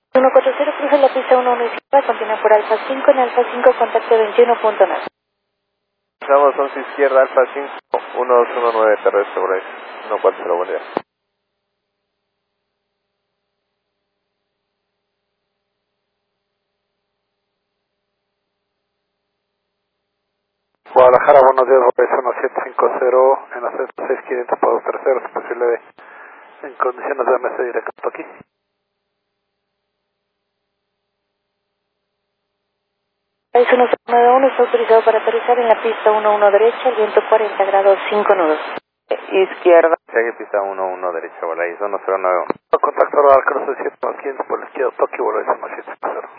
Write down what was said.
140 cruza la pista 11 izquierda, continúa por Alfa 5, en Alfa 5 contacto 21.9. Estamos 11 izquierda, Alfa 5, 1219 terrestre por ahí, 140, buen día. Guadalajara, buenos días, Roberto 1750 en ascenso 6500 para 2 terceros, posible en condiciones de MS directo aquí. País 191 está autorizado para aterrizar en la pista 11 derecha, el viento 40 grados 5 nudos. Izquierda. Sigue pista 11 derecha, Volaris 1091. Contacto oral, cross 7 más 15 por la izquierda, Tokio, Volaris 1750.